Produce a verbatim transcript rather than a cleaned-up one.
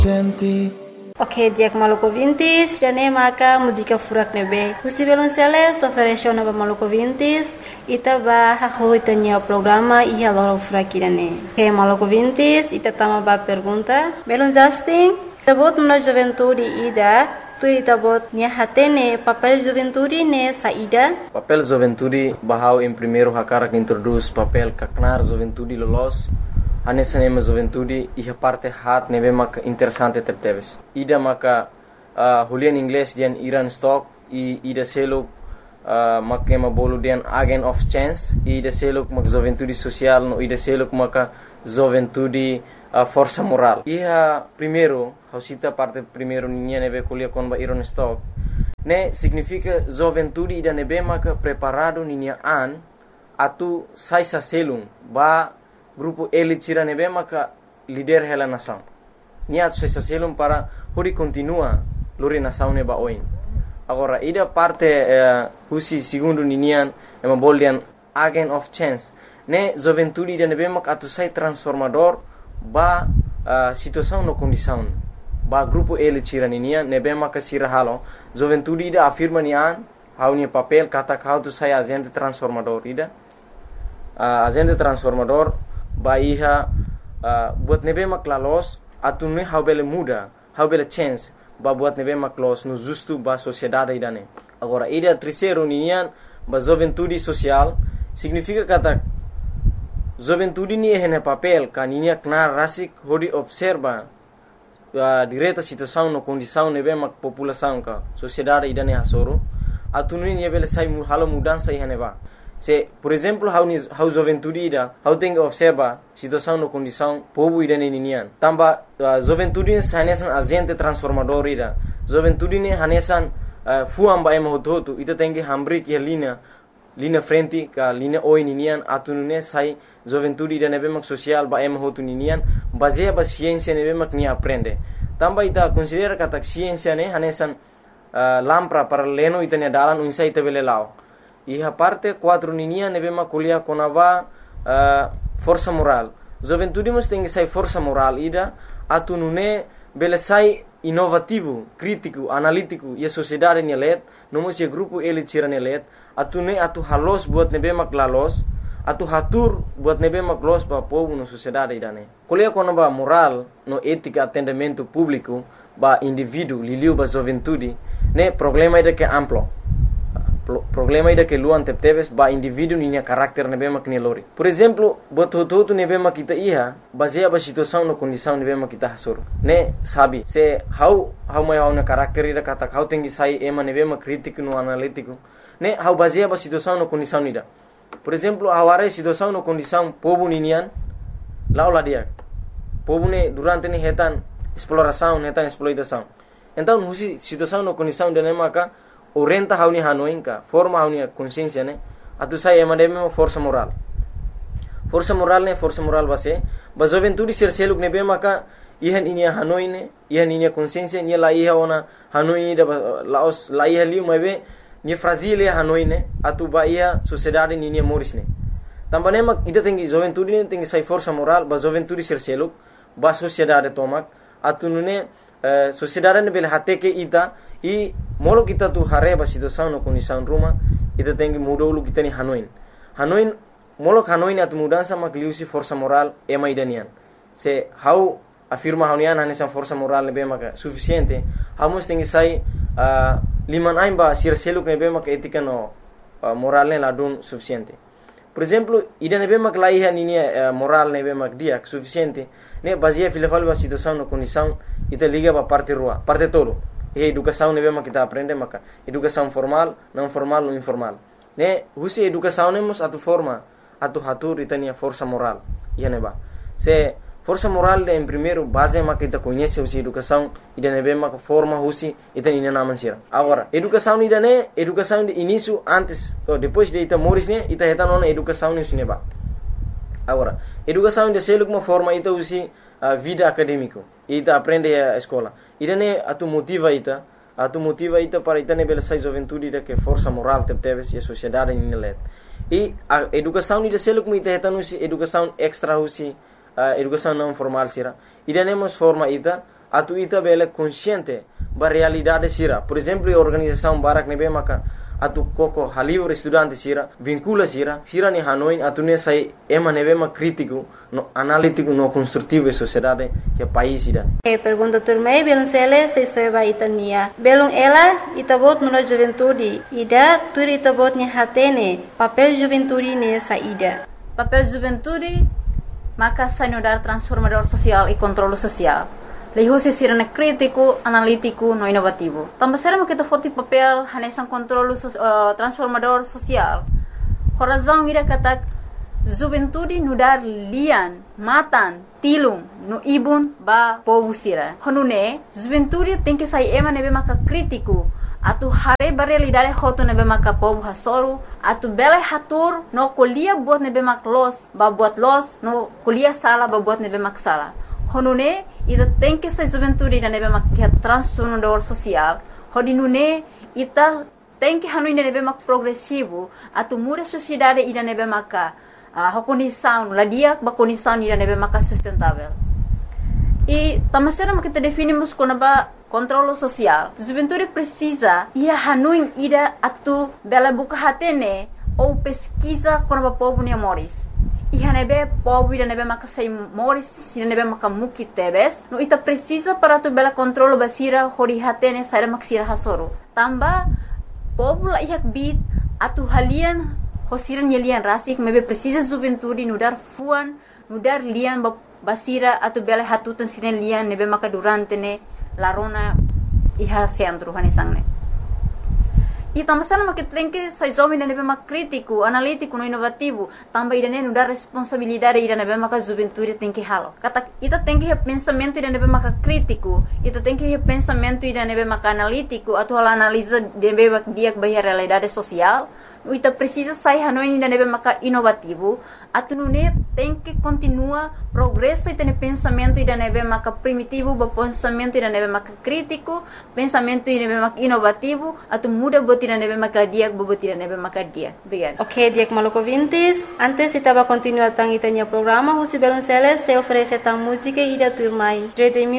Ok, dia maluco vintis, jane maka música furak nebe. Husi belonceles ofereceu na maluco vintis, ita ba haho itanya programa ia loro furak irane. Ok, maluco vintis, ita tama ba pergunta. Belon Justin, tabot na juventude ida, tu ita bot nia hatene papel juventude ne saída. Papel juventude bahau em primeiro hakara que introduz papel kaknar juventude lolos. Anessa nema juventude e parte hat nebe maka interessante tepteves. Ida maka uh, hulian inglês dian Iran stock e ida seluk uh, maka ma bolu dian agent of chance e ida seluk maka juventude social no ida seluk maka juventude uh, força moral. Iha primeiro, hausita parte primeiro ninha nebe kulia kon ba Iran stock. Ne significa juventude ida nebe maka preparado ninha an atu sai sa selung ba grupo elite tira nebe maka líder hela nação. Nia tu se selum para hori continua lori nação neba oin. Agora ida parte uh, husi segundo ninian ema boldian agent of chance. Ne juventude ida nebe maka atu sai transformador ba uh, situação no condição. Ba grupo elite tira ninian nebe maka sira halo. Juventude ida afirma nian hau ni papel kata kau tu sai agente transformador ida. Uh, agente transformador ba iha uh, buat nebe maklalos atune how bele muda how bele chance ba buat nebe maklos no justo ba sociedade idane. Agora ida terceiro ninian ba juventude social significa kata juventude ni ehne papel kaninia knar rasik hodi observa uh, direta situação no condição nebe mak população ka sociedade idane hasoro atune ni bele sai mu halo mudança ihane ba. Se, por exemplo, how ni how juventude ida, how tem que observa situação no condição povo ida ninian. Tamba uh, juventude hanesan agente transformador ida. Juventude ne hanesan uh, fuamba ema hototo ita tem que hambri que linha linha frente ka linha oi ninian atunune sai juventude ida nebe mak social ba ema hotu ninian baseia ba ciência nebe mak ni aprende. Tamba ita considera kata ciência ne hanesan uh, lampra para leno ita ne dalan unsa ita bele lao. Iha parte quatro ninia nebe makulia konava uh, força moral. Juventude mos tem que sai força moral ida atunune bele sai inovativo, crítico, analítico e a sociedade nelet, nomos e grupo ele tira nelet, atune atu halos buat nebe maklalos, atu hatur buat nebe maklos ba povo no sociedade idane. Kulia konava moral no ética atendimento público ba indivíduo liliu ba juventude, ne problema ida que amplo. Problema ida que luan tepteves ba indivíduo ninya carácter nebe mak nelori. Por exemplo, boto todo nebe mak kita iha baseia ba situação no condição nebe mak kita hasur. Ne sabe se how how mai how na carácter ida kata how tengi sai ema nebe mak crítico no analítico. Ne how baseia ba situação no condição ida. Por exemplo, aware situação no condição povo ninian laula dia. Povo ne durante ne hetan exploração, hetan exploitação. Então, husi situação no condição de nemaka orienta hauni hanoinka forma hauni consciência ne atu sai emademe força moral força moral ne força moral base ba juventude ser seluk ne be maka ihan inia hanoine ihan inia consciência ni la iha ona hanoine da laos la iha liu mabe ni fragile hanoine atu ba ia sociedade ni ni morisne tambane mak ida tengi juventude ne tengi sai força moral ba juventude ser seluk ba sociedade tomak atu nune uh, sociedade ne bel hate ke ida e molo kita tu hareba situação no condição ruma ita tem que mudar o kita ni hanoin hanoin molo hanoin atu mudança makliusi força moral ema idanian se how afirma haunian hanesa força moral ne bema suficiente hamos tem que sai uh, liman aimba sir seluk ne bema etika no uh, moral ne ladun suficiente. Por exemplo, ida ne bema klaiha ni uh, moral ne bema dia suficiente ne baseia filafal ba situação no condição ita liga ba parte rua parte todo. E educação nebe mak kita aprende maka educação formal, não formal ou informal. Ne husi educação nemos atu forma atu hatur itania força moral. Ia neba. Se força moral de em primeiro base mak kita conhece husi educação ida nebe mak forma husi itani na mansira. Agora, educação ida ne educação de início antes ou depois de ita moris ne ita heta nona educação ne suneba. Agora, educação de seluk uma forma ita husi a vida acadêmico ita aprende a escola ida ne atu motiva ita atu motiva ita para ita ne bela sai juventude ida que força moral tepteves e a sociedade ni let e a educação ida seluk mu ita heta nusi educação extra husi uh, educação não formal sira ida ne mos forma ita atu ita bele consciente ba realidade sira. Por exemplo, a organização Barak nebe maka atu koko halivre estudante sira vincula sira sira ni Hanoi atu ne sai ema nebe ma crítico no analítico no construtivo e sociedade que país ida. E pergunta turmei belum sele se soeba itania belum ela itabot nuna juventude ida turi itabot ni hatene papel juventude ne saída. Papel juventude maka sanudar transformador social e controle social. Lehosi sirene crítico, analítico, no inovativo. Também será que tu foto papel hanesan controle so, uh, transformador social. Horazão ira kata juventude nudar lian, matan, tilung, no ibun ba povo sira. Honune juventude tem que sair ema nebe maka crítico. Atu hare realidade hoto nebe maka povo hasoru. Atu bela hatur no kolia buat nebe mak los, ba buat los, no kolia sala ba buat nebe mak sala. Honune ita tem que ser juventude da nebe mak transformador social. Hodinune ita tem que hanui nebe mak progressivo. Atu muda sociedade ida nebe maka uh, condição, la dia ba condição ida nebe maka sustentável. E tamasera mak kita definimos como ba controle social. Juventude precisa ia hanui ida atu bela buka hatene ou pesquisa como ba povo ne moris. Iha nebe povo ida nebe maka sai moris ida nebe maka muki tebes no ita precisa para tu bela controle basira hori hatene sai maksira hasoro tamba povo la ihak bit atu halian hosiran yelian rasik mebe precisa juventude nudar fuan nudar lian basira atu bela hatutan sinen lian nebe maka durante ne larona iha centro hanesangne. E também se não que tem que sair jovem da nebe mak crítico, analítico, no inovativo, também ida ne dar responsabilidade ida nebe mak juventude tem que halo. Kata ita tem que pensamento ida nebe mak crítico, ita tem que pensamento ida nebe mak analítico, atau hal analisa nebe mak dia bahia realidade social. Ita precisa sair hanoi ida nebe mak inovativo, atu nune tem que continua progresso ita ne pensamento ida nebe mak primitivo, ba pensamento ida nebe mak crítico, pensamento ida nebe mak inovativo, atu muda tira nebe makadiak bobo tira nebe makadia. Obrigada. Ok, Diak Maluco Vintes. Antes estava continuando tang itanya programa, Husi Belonceles se oferece tang música e da turmai.